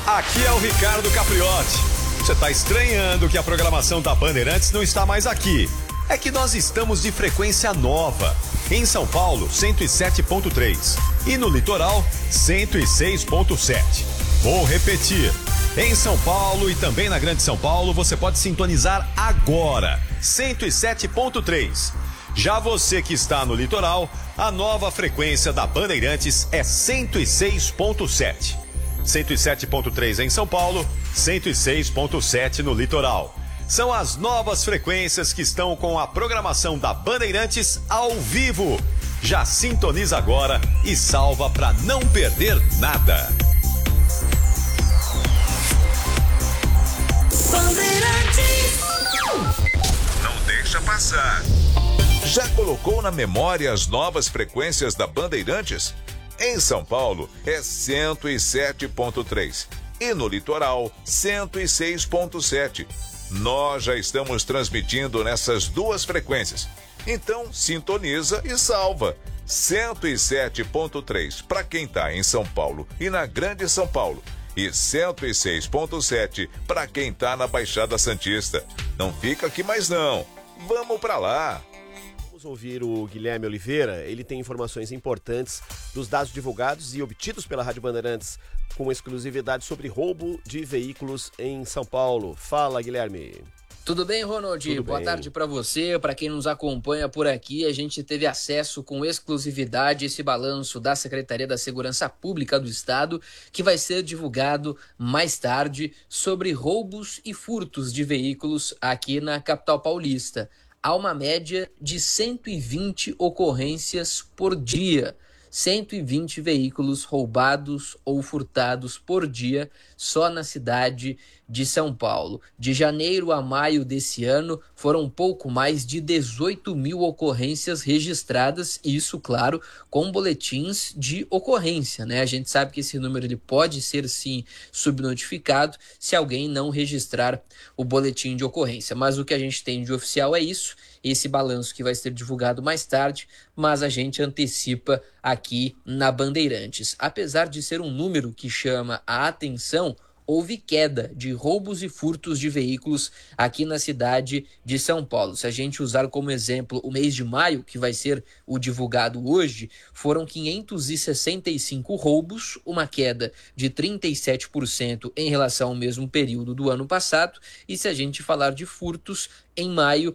Aqui é o Ricardo Capriotti. Você está estranhando que a programação da Bandeirantes não está mais aqui. É que nós estamos de frequência nova. Em São Paulo, 107.3. E no litoral, 106.7. Vou repetir. Em São Paulo e também na Grande São Paulo, você pode sintonizar agora. 107.3. Já você que está no litoral, a nova frequência da Bandeirantes é 106.7. 107.3 em São Paulo, 106.7 no litoral. São as novas frequências que estão com a programação da Bandeirantes ao vivo. Já sintoniza agora e salva para não perder nada. Bandeirantes. Não deixa passar. Já colocou na memória as novas frequências da Bandeirantes? Em São Paulo é 107.3 e no litoral 106.7. Nós já estamos transmitindo nessas duas frequências. Então sintoniza e salva. 107.3 para quem está em São Paulo e na Grande São Paulo. E 106.7 para quem está na Baixada Santista. Não fica aqui mais não. Vamos para lá. Vamos ouvir o Guilherme Oliveira. Ele tem informações importantes dos dados divulgados e obtidos pela Rádio Bandeirantes com exclusividade sobre roubo de veículos em São Paulo. Fala, Guilherme. Tudo bem, Ronald? Tudo Boa bem. tarde para você, para quem nos acompanha por aqui. A gente teve acesso com exclusividade a esse balanço da Secretaria da Segurança Pública do Estado, que vai ser divulgado mais tarde, sobre roubos e furtos de veículos aqui na capital paulista. Há uma média de 120 ocorrências por dia. 120 veículos roubados ou furtados por dia só na cidade de São Paulo. De janeiro a maio desse ano, foram um pouco mais de 18 mil ocorrências registradas, e isso, claro, com boletins de ocorrência, né? A gente sabe que esse número ele pode ser, sim, subnotificado se alguém não registrar o boletim de ocorrência. Mas o que a gente tem de oficial é isso, esse balanço que vai ser divulgado mais tarde, mas a gente antecipa aqui na Bandeirantes. Apesar de ser um número que chama a atenção, houve queda de roubos e furtos de veículos aqui na cidade de São Paulo. Se a gente usar como exemplo o mês de maio, que vai ser o divulgado hoje, foram 565 roubos, uma queda de 37% em relação ao mesmo período do ano passado. E se a gente falar de furtos, em maio,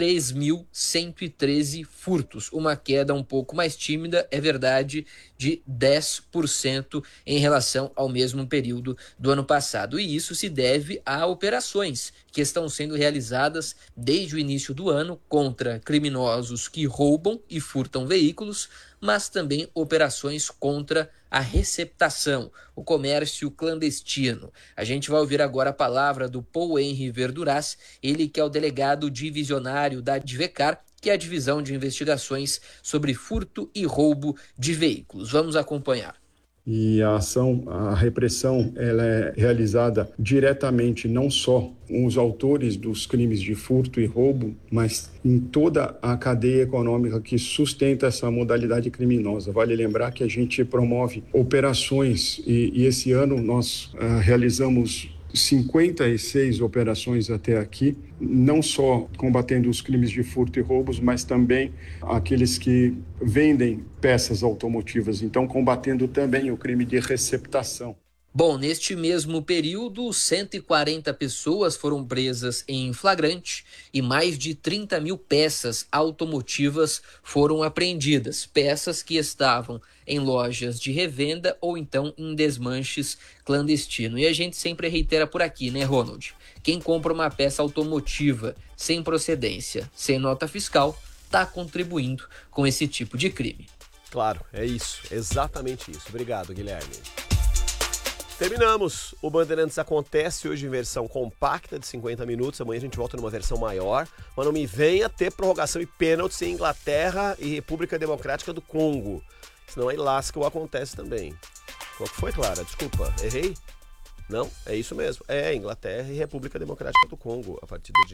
3.113 furtos, uma queda um pouco mais tímida, é verdade, de 10% em relação ao mesmo período do ano passado. E isso se deve a operações que estão sendo realizadas desde o início do ano contra criminosos que roubam e furtam veículos, mas também operações contra a receptação, o comércio clandestino. A gente vai ouvir agora a palavra do Paul Henri Verduras, ele que é o delegado divisionário da DIVECAR, que é a Divisão de Investigações sobre Furto e Roubo de Veículos. Vamos acompanhar. E a repressão, ela é realizada diretamente não só com os autores dos crimes de furto e roubo, mas em toda a cadeia econômica que sustenta essa modalidade criminosa. Vale lembrar que a gente promove operações e esse ano nós realizamos 56 operações até aqui, não só combatendo os crimes de furto e roubos, mas também aqueles que vendem peças automotivas, então combatendo também o crime de receptação. Bom, neste mesmo período, 140 pessoas foram presas em flagrante e mais de 30 mil peças automotivas foram apreendidas. Peças que estavam em lojas de revenda ou então em desmanches clandestinos. E a gente sempre reitera por aqui, né, Ronald? Quem compra uma peça automotiva sem procedência, sem nota fiscal, está contribuindo com esse tipo de crime. Claro, é isso, exatamente isso. Obrigado, Guilherme. Terminamos. O Bandeirantes acontece hoje em versão compacta de 50 minutos. Amanhã a gente volta numa versão maior. Mas não me venha ter prorrogação e pênaltis em Inglaterra e República Democrática do Congo. Senão aí lasca o acontece também. Qual que foi, Clara? Desculpa, errei? Não? É isso mesmo. É Inglaterra e República Democrática do Congo a partir do dia